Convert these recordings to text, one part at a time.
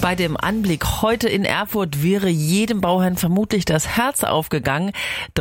Bei dem Anblick heute in Erfurt wäre jedem Bauherrn vermutlich das Herz aufgegangen.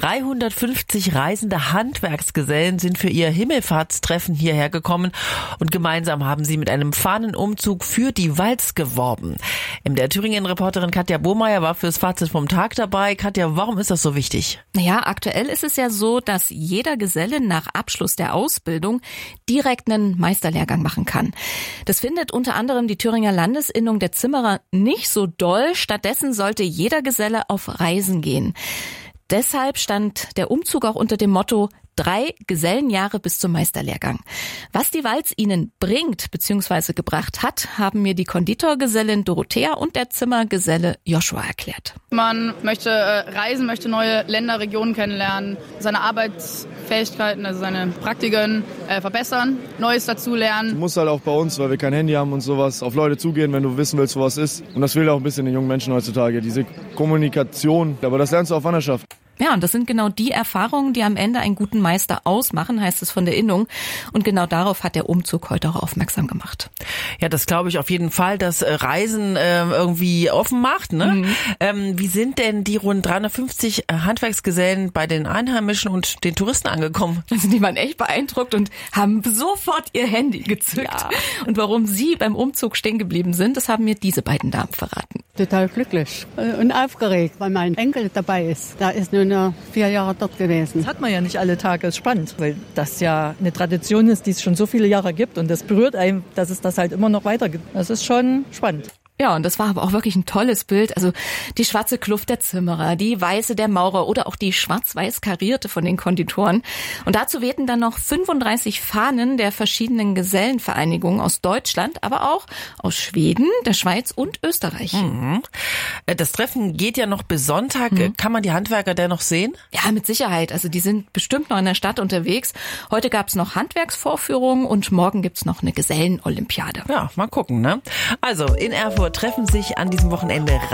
350 reisende Handwerksgesellen sind für ihr Himmelfahrtstreffen hierher gekommen und gemeinsam haben sie mit einem Fahnenumzug für die Walz geworben. MDR Thüringen-Reporterin Katja Bohmeier war fürs Fazit vom Tag dabei. Katja, warum ist das so wichtig? Naja, aktuell ist es ja so, dass jeder Geselle nach Abschluss der Ausbildung direkt einen Meisterlehrgang machen kann. Das findet unter anderem die Thüringer Landesinnung der Zimmerer nicht so doll. Stattdessen sollte jeder Geselle auf Reisen gehen. Deshalb stand der Umzug auch unter dem Motto 3 Gesellenjahre bis zum Meisterlehrgang. Was die Walz ihnen bringt bzw. gebracht hat, haben mir die Konditorgesellin Dorothea und der Zimmergeselle Joshua erklärt. Man möchte reisen, möchte neue Länder, Regionen kennenlernen, seine Arbeitsfähigkeiten, also seine Praktiken verbessern, Neues dazulernen. Du musst halt auch bei uns, weil wir kein Handy haben und sowas, auf Leute zugehen, wenn du wissen willst, wo was ist. Und das fehlt auch ein bisschen den jungen Menschen heutzutage, diese Kommunikation. Aber das lernst du auf Wanderschaft. Ja, und das sind genau die Erfahrungen, die am Ende einen guten Meister ausmachen, heißt es von der Innung. Und genau darauf hat der Umzug heute auch aufmerksam gemacht. Ja, das glaube ich auf jeden Fall, dass Reisen irgendwie offen macht. Ne? Wie sind denn die rund 350 Handwerksgesellen bei den Einheimischen und den Touristen angekommen? Also die waren echt beeindruckt und haben sofort ihr Handy gezückt. Ja. Und warum sie beim Umzug stehen geblieben sind, das haben mir diese beiden Damen verraten. Total glücklich und aufgeregt, weil mein Enkel dabei ist. Da ist nur 4 Jahre dort gewesen. Das hat man ja nicht alle Tage, ist spannend, weil das ja eine Tradition ist, die es schon so viele Jahre gibt und das berührt einen, dass es das halt immer noch weiter gibt. Das ist schon spannend. Ja, und das war aber auch wirklich ein tolles Bild. Also die schwarze Kluft der Zimmerer, die weiße der Maurer oder auch die schwarz-weiß karierte von den Konditoren. Und dazu wehten dann noch 35 Fahnen der verschiedenen Gesellenvereinigungen aus Deutschland, aber auch aus Schweden, der Schweiz und Österreich. Das Treffen geht ja noch bis Sonntag. Kann man die Handwerker denn noch sehen? Ja, mit Sicherheit. Also die sind bestimmt noch in der Stadt unterwegs. Heute gab's noch Handwerksvorführungen und morgen gibt's noch eine Gesellenolympiade. Ja, mal gucken, ne? Also in Erfurt treffen sich an diesem Wochenende